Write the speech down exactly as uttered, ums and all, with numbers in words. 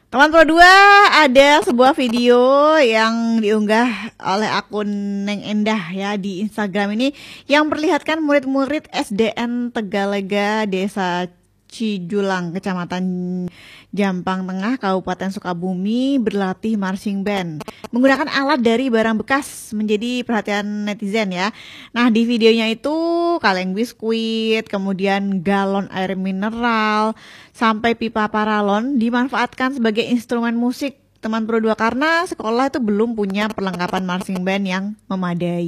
Teman Pro dua, ada sebuah video yang diunggah oleh akun Neng Endah ya di Instagram ini yang memperlihatkan murid-murid S D N Tegalega Desa Cijulang, Kecamatan Jampang Tengah, Kabupaten Sukabumi berlatih marching band menggunakan alat dari barang bekas, menjadi perhatian netizen ya. Nah, di videonya itu kaleng biskuit, kemudian galon air mineral, sampai pipa paralon dimanfaatkan sebagai instrumen musik Teman Pro dua karena sekolah itu belum punya perlengkapan marching band yang memadai.